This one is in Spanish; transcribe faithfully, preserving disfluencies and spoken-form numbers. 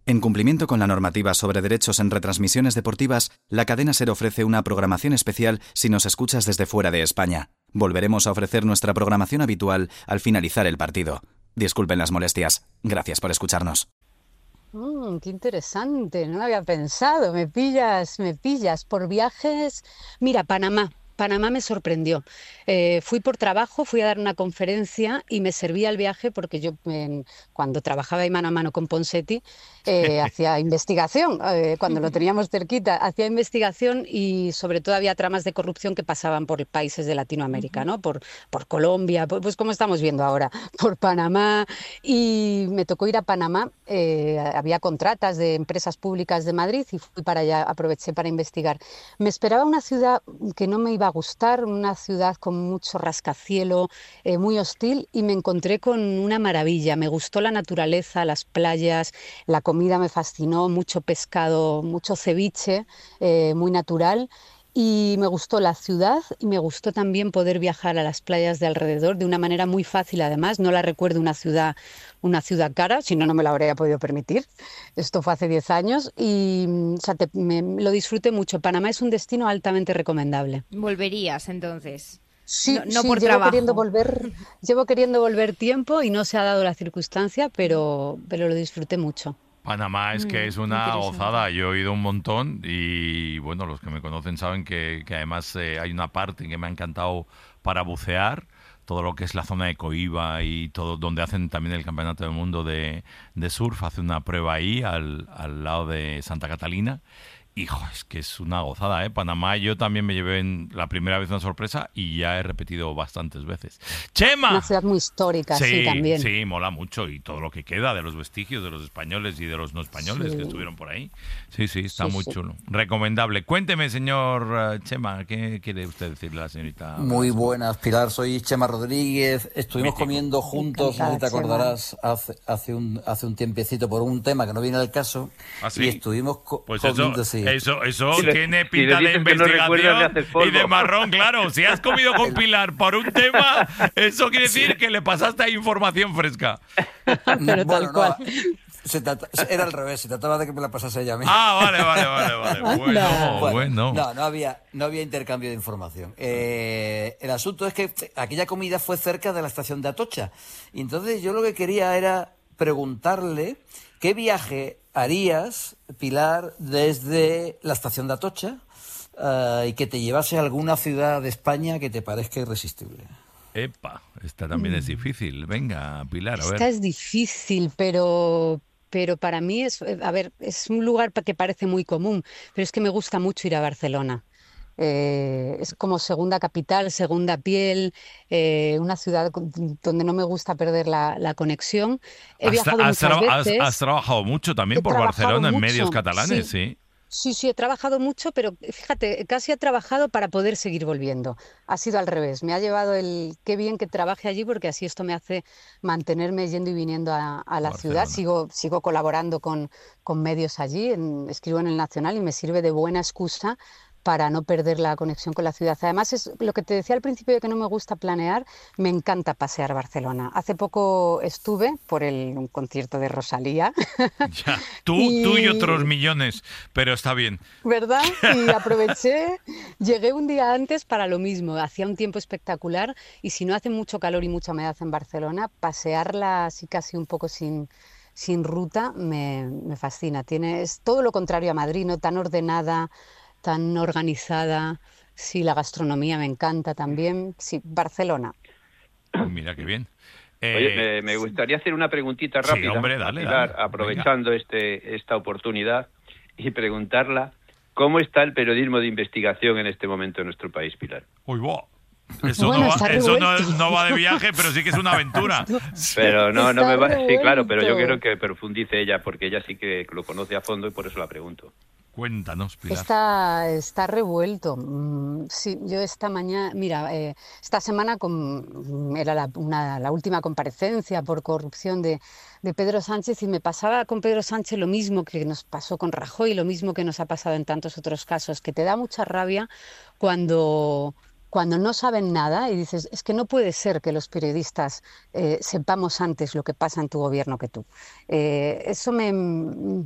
En cumplimiento con la normativa sobre derechos en retransmisiones deportivas, la cadena SER ofrece una programación especial si nos escuchas desde fuera de España. Volveremos a ofrecer nuestra programación habitual al finalizar el partido. Disculpen las molestias. Gracias por escucharnos. Mm, qué interesante, no lo había pensado. Me pillas, me pillas. Por viajes, mira, Panamá. Panamá me sorprendió. Eh, fui por trabajo, fui a dar una conferencia y me servía el viaje porque yo eh, cuando trabajaba ahí mano a mano con Ponseti eh, hacía investigación, eh, cuando lo teníamos cerquita, hacía investigación y sobre todo había tramas de corrupción que pasaban por países de Latinoamérica, ¿no? Por, por Colombia, pues, pues como estamos viendo ahora, por Panamá. Y me tocó ir a Panamá, eh, había contratas de empresas públicas de Madrid y fui para allá, aproveché para investigar. Me esperaba una ciudad que no me iba a gustar, una ciudad con mucho rascacielo, eh, muy hostil, y me encontré con una maravilla. Me gustó la naturaleza, las playas, la comida me fascinó, mucho pescado, mucho ceviche, eh, muy natural. Y me gustó la ciudad y me gustó también poder viajar a las playas de alrededor de una manera muy fácil, además. No la recuerdo una ciudad, una ciudad cara, si no, no me lo habría podido permitir. Esto fue hace diez años y o sea, te, me, lo disfruté mucho. Panamá es un destino altamente recomendable. ¿Volverías entonces? Sí, No, no sí, por llevo trabajo. queriendo volver, llevo queriendo volver tiempo y no se ha dado la circunstancia, pero, pero lo disfruté mucho. Panamá es que Mm, es una interesante. gozada. Yo he oído un montón y, bueno, los que me conocen saben que, que además eh, hay una parte que me ha encantado para bucear, todo lo que es la zona de Coiba y todo, donde hacen también el Campeonato del Mundo de, de Surf, hace una prueba ahí al, al lado de Santa Catalina. Hijo, es que es una gozada, ¿eh? Panamá, yo también me llevé en la primera vez una sorpresa y ya he repetido bastantes veces. ¡Chema! Una ciudad muy histórica, sí, Sí, también. sí, mola mucho y todo lo que queda de los vestigios de los españoles y de los no españoles Sí, que estuvieron por ahí. Sí, sí, está sí, muy sí. chulo. Recomendable. Cuénteme, señor eh, Chema, ¿qué quiere usted decirle a la señorita Muy Velasco? buenas, Pilar. Soy Chema Rodríguez. Estuvimos Mítico. comiendo juntos, no sé si te Encantada, Chema. acordarás, hace, hace, un, hace un tiempecito por un tema que no viene al caso. ¿Ah, sí? Y estuvimos co Pues eso, comiendo, sí. eso, eso Si le- tiene si pinta le de dices que no recuerdas, le investigación haces polvo. y de marrón, claro. Si has comido con Pilar por un tema, eso quiere decir que le pasaste ahí información fresca. Pero bueno, tal cual. no, se trata- era al revés, se trataba de que me la pasase ella a mí. Ah, vale, vale, vale, vale. Bueno, Bueno, bueno. No, no había, no había intercambio de información. Eh, el asunto es que aquella comida fue cerca de la estación de Atocha. Y entonces yo lo que quería era preguntarle qué viaje harías, Pilar, desde la estación de Atocha eh, y que te llevase a alguna ciudad de España que te parezca irresistible. Epa, esta también es difícil. Venga, Pilar, a Esta ver. es difícil, pero, pero para mí es, eh, a ver, es un lugar pa- que parece muy común, pero es que me gusta mucho ir a Barcelona. Eh, es como segunda capital, segunda piel, eh, una ciudad con- donde no me gusta perder la, la conexión. He Has, tra- viajado has muchas tra- has- veces, has trabajado mucho también he por trabajado Barcelona en medios mucho, catalanes, sí. sí. Sí, sí, he trabajado mucho, pero fíjate, casi he trabajado para poder seguir volviendo. Ha sido al revés. Me ha llevado el qué bien que trabaje allí porque así esto me hace mantenerme yendo y viniendo a, a la ciudad. Barcelona. Sigo, sigo colaborando con, con medios allí, en- escribo en El Nacional y me sirve de buena excusa para no perder la conexión con la ciudad. Además, es lo que te decía al principio de que no me gusta planear, me encanta pasear Barcelona. Hace poco estuve por el, un concierto de Rosalía. Ya. Tú, Y- tú y otros millones, pero está bien. ¿Verdad? Y aproveché, llegué un día antes para lo mismo, hacía un tiempo espectacular y si no hace mucho calor y mucha humedad en Barcelona, pasearla así casi un poco sin, sin ruta me, me fascina. Tiene, es todo lo contrario a Madrid, no tan ordenada, tan organizada. Sí, la gastronomía me encanta también. Sí, Barcelona. Mira qué bien. Oye, Eh, me, me gustaría hacer una preguntita sí, rápida, hombre, a dale, Pilar, dale. aprovechando este esta oportunidad y preguntarla cómo está el periodismo de investigación en este momento en nuestro país, Pilar. Uy, buah. Eso, Bueno, no, va, está eso no, revuelto. no va de viaje, pero sí que es una aventura. Pero no, no Está me va. Sí, claro, pero yo revuelto. quiero que profundice ella porque ella sí que lo conoce a fondo y por eso la pregunto. Cuéntanos, Pilar. Está, está revuelto. Mm, Sí, yo esta mañana, mira, eh, esta semana con- era la, una- la última comparecencia por corrupción de, de Pedro Sánchez y me pasaba con Pedro Sánchez lo mismo que nos pasó con Rajoy, lo mismo que nos ha pasado en tantos otros casos, que te da mucha rabia cuando, cuando no saben nada y dices, es que no puede ser que los periodistas eh, sepamos antes lo que pasa en tu gobierno que tú. Eh, eso me,